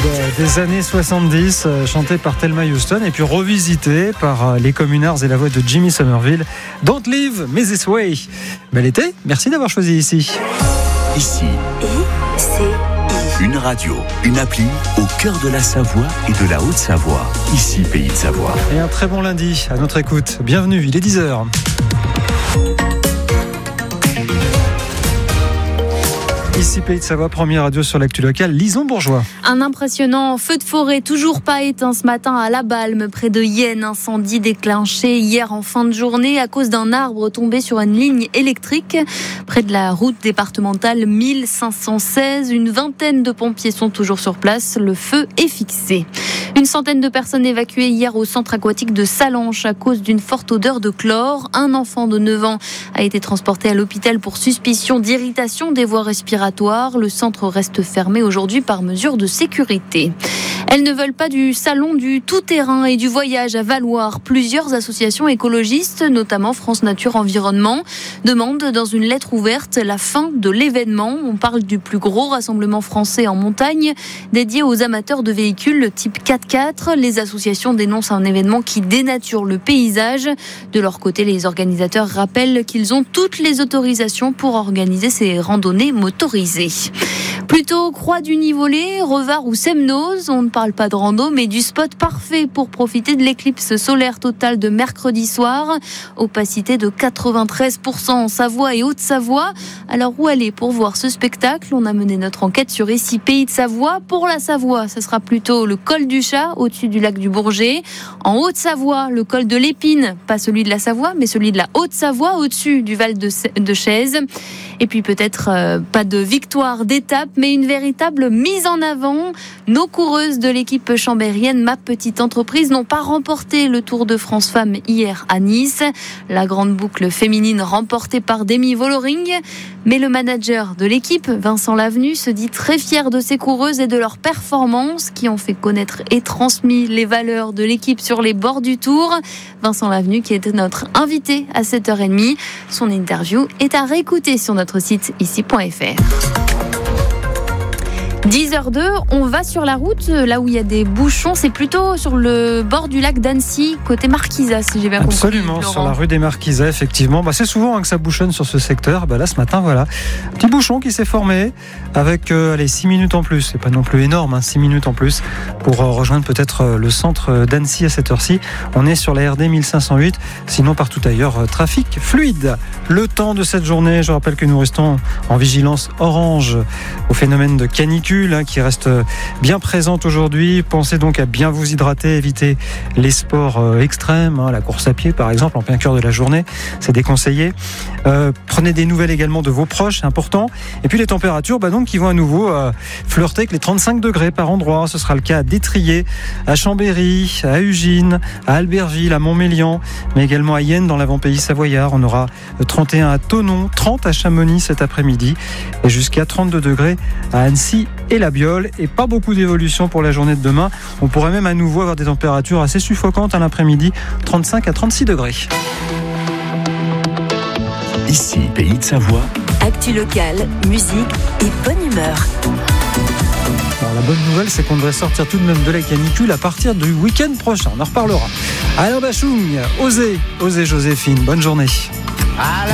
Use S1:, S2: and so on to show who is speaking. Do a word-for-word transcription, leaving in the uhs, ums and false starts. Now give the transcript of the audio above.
S1: des années soixante-dix, chanté par Thelma Houston et puis revisité par les Communards et la voix de Jimmy Somerville. Don't leave me this way. Bel été, merci d'avoir choisi ici.
S2: Ici.
S3: I C I.
S2: Une radio, une appli au cœur de la Savoie et de la Haute-Savoie. Ici, Pays de Savoie.
S1: Et un très bon lundi à notre écoute. Bienvenue, il est dix heures. Ici Pays de Savoie, première radio sur l'actu locale, Lison Bourgeois.
S4: Un impressionnant feu de forêt toujours pas éteint ce matin à La Balme, près de Yenne. Incendie déclenché hier en fin de journée à cause d'un arbre tombé sur une ligne électrique. Près de la route départementale mille cinq cent seize, une vingtaine de pompiers sont toujours sur place. Le feu est fixé. Une centaine de personnes évacuées hier au centre aquatique de Salanches à cause d'une forte odeur de chlore. Un enfant de neuf ans a été transporté à l'hôpital pour suspicion d'irritation des voies respiratoires. Le centre reste fermé aujourd'hui par mesure de sécurité. Elles ne veulent pas du salon du tout-terrain et du voyage à Valloire. Plusieurs associations écologistes, notamment France Nature Environnement, demandent dans une lettre ouverte la fin de l'événement. On parle du plus gros rassemblement français en montagne, dédié aux amateurs de véhicules type quatre-quatre. Les associations dénoncent un événement qui dénature le paysage. De leur côté, les organisateurs rappellent qu'ils ont toutes les autorisations pour organiser ces randonnées motorisées. Plutôt Croix du Nivolé, Revard ou Semnoz, on ne parle pas de rando, mais du spot parfait pour profiter de l'éclipse solaire totale de mercredi soir. Opacité de quatre-vingt-treize pour cent en Savoie et Haute-Savoie. Alors où aller pour voir ce spectacle ? On a mené notre enquête sur Ici Pays de Savoie. Pour la Savoie, ce sera plutôt le col du Chat, au-dessus du lac du Bourget. En Haute-Savoie, le col de l'Épine, pas celui de la Savoie, mais celui de la Haute-Savoie, au-dessus du Val de Chaise. Et puis peut-être euh, pas de victoire d'étape, mais une véritable mise en avant. Nos coureuses de l'équipe chambérienne Ma Petite Entreprise n'ont pas remporté le Tour de France Femmes hier à Nice. La grande boucle féminine remportée par Demi Vollering. Mais le manager de l'équipe, Vincent Lavenu, se dit très fier de ses coureuses et de leurs performances qui ont fait connaître et transmis les valeurs de l'équipe sur les bords du Tour. Vincent Lavenu qui était notre invité à sept heures trente. Son interview est à réécouter sur notre site ici point f r. dix heures deux, on va sur la route, là où il y a des bouchons, c'est plutôt sur le bord du lac d'Annecy, côté Marquisat, si j'ai bien compris.
S1: Absolument, sur la rue des Marquisats, effectivement. Bah, c'est souvent hein, que ça bouchonne sur ce secteur. Bah, là, ce matin, voilà. Petit bouchon qui s'est formé avec euh, allez, six minutes en plus. C'est pas non plus énorme, hein, six minutes en plus pour euh, rejoindre peut-être euh, le centre d'Annecy à cette heure-ci. On est sur la R D mille cinq cent huit. Sinon, partout ailleurs, euh, trafic fluide. Le temps de cette journée, je rappelle que nous restons en vigilance orange au phénomène de canicule qui reste bien présente aujourd'hui. Pensez donc à bien vous hydrater, éviter les sports extrêmes, hein, la course à pied par exemple en plein cœur de la journée, c'est déconseillé. Euh, prenez des nouvelles également de vos proches, c'est important. Et puis les températures bah donc, qui vont à nouveau euh, flirter avec les trente-cinq degrés par endroit. Ce sera le cas à Détrier, à Chambéry, à Ugine, à Albertville, à Montmélian, mais également à Yenne dans l'avant-pays savoyard. On aura trente et un à Thonon, trente à Chamonix cet après-midi et jusqu'à trente-deux degrés à Annecy et la Biole, et pas beaucoup d'évolution pour la journée de demain. On pourrait même à nouveau avoir des températures assez suffocantes à l'après-midi, trente-cinq à trente-six degrés.
S2: Ici, Pays de Savoie.
S3: Actu locale, musique et bonne humeur.
S1: Bon, la bonne nouvelle, c'est qu'on devrait sortir tout de même de la canicule à partir du week-end prochain. On en reparlera. Alain Bachung, osez, osez Joséphine. Bonne journée.